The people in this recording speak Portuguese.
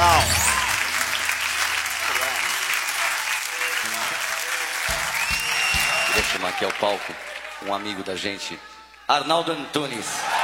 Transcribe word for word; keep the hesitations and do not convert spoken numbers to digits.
Legal. Queria chamar aqui ao palco um amigo da gente, Arnaldo Antunes.